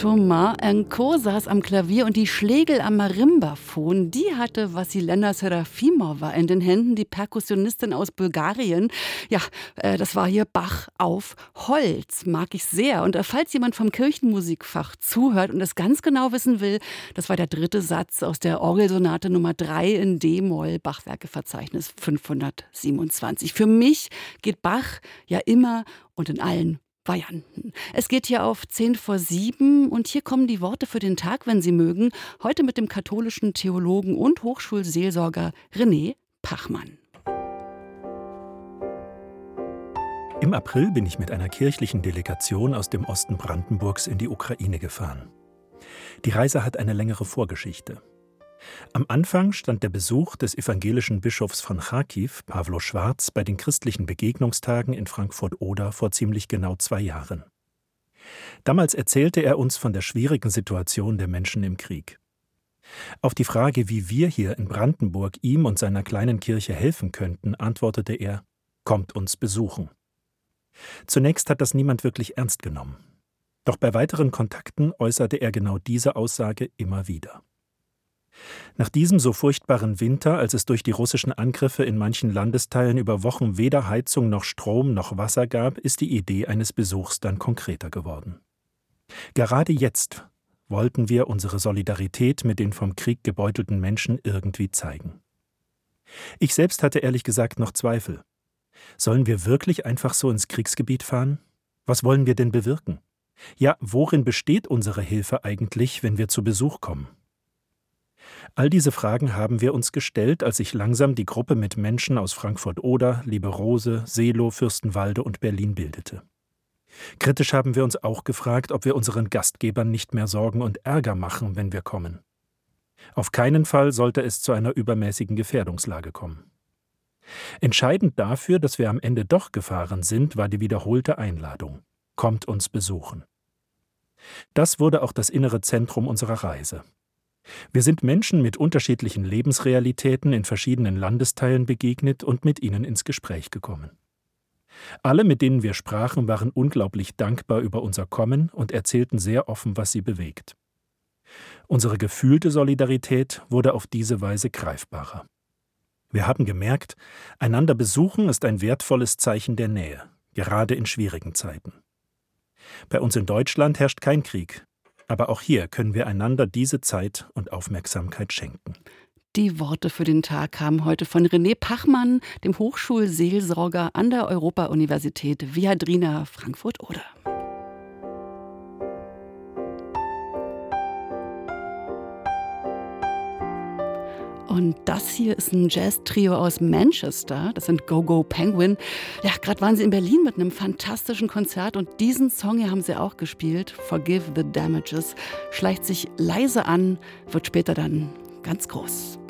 Thomas Co. saß am Klavier und die Schlegel am Marimbaphon, die hatte Wassilena Serafimova in den Händen, die Perkussionistin aus Bulgarien. Ja, das war hier Bach auf Holz, mag ich sehr. Und falls jemand vom Kirchenmusikfach zuhört und es ganz genau wissen will, das war der dritte Satz aus der Orgelsonate Nummer 3 in D-Moll, Bachwerkeverzeichnis 527. Für mich geht Bach ja immer und in allen Varianten. Es geht hier auf 6:50 und hier kommen die Worte für den Tag, wenn Sie mögen. Heute mit dem katholischen Theologen und Hochschulseelsorger René Pachmann. Im April bin ich mit einer kirchlichen Delegation aus dem Osten Brandenburgs in die Ukraine gefahren. Die Reise hat eine längere Vorgeschichte. Am Anfang stand der Besuch des evangelischen Bischofs von Charkiw, Pawlo Schwarz, bei den christlichen Begegnungstagen in Frankfurt-Oder vor ziemlich genau 2 Jahren. Damals erzählte er uns von der schwierigen Situation der Menschen im Krieg. Auf die Frage, wie wir hier in Brandenburg ihm und seiner kleinen Kirche helfen könnten, antwortete er: Kommt uns besuchen. Zunächst hat das niemand wirklich ernst genommen. Doch bei weiteren Kontakten äußerte er genau diese Aussage immer wieder. Nach diesem so furchtbaren Winter, als es durch die russischen Angriffe in manchen Landesteilen über Wochen weder Heizung noch Strom noch Wasser gab, ist die Idee eines Besuchs dann konkreter geworden. Gerade jetzt wollten wir unsere Solidarität mit den vom Krieg gebeutelten Menschen irgendwie zeigen. Ich selbst hatte ehrlich gesagt noch Zweifel. Sollen wir wirklich einfach so ins Kriegsgebiet fahren? Was wollen wir denn bewirken? Ja, worin besteht unsere Hilfe eigentlich, wenn wir zu Besuch kommen? All diese Fragen haben wir uns gestellt, als sich langsam die Gruppe mit Menschen aus Frankfurt-Oder, Lieberose, Seelow, Fürstenwalde und Berlin bildete. Kritisch haben wir uns auch gefragt, ob wir unseren Gastgebern nicht mehr Sorgen und Ärger machen, wenn wir kommen. Auf keinen Fall sollte es zu einer übermäßigen Gefährdungslage kommen. Entscheidend dafür, dass wir am Ende doch gefahren sind, war die wiederholte Einladung: Kommt uns besuchen. Das wurde auch das innere Zentrum unserer Reise. Wir sind Menschen mit unterschiedlichen Lebensrealitäten in verschiedenen Landesteilen begegnet und mit ihnen ins Gespräch gekommen. Alle, mit denen wir sprachen, waren unglaublich dankbar über unser Kommen und erzählten sehr offen, was sie bewegt. Unsere gefühlte Solidarität wurde auf diese Weise greifbarer. Wir haben gemerkt, einander besuchen ist ein wertvolles Zeichen der Nähe, gerade in schwierigen Zeiten. Bei uns in Deutschland herrscht kein Krieg. Aber auch hier können wir einander diese Zeit und Aufmerksamkeit schenken. Die Worte für den Tag kamen heute von René Pachmann, dem Hochschulseelsorger an der Europa-Universität Viadrina Frankfurt-Oder. Und das hier ist ein Jazz-Trio aus Manchester. Das sind Go-Go Penguin. Ja, gerade waren sie in Berlin mit einem fantastischen Konzert und diesen Song hier haben sie auch gespielt. Forgive the Damages. Schleicht sich leise an, wird später dann ganz groß.